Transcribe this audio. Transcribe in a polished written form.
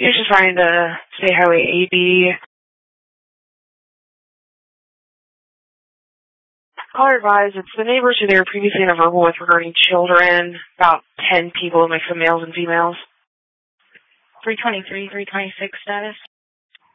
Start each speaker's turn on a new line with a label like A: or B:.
A: You're just trying to State Highway 80. Caller advised, it's the neighbors who they were previously in a verbal with regarding children, about 10 people, a mix of males and females.
B: 323, 326 status.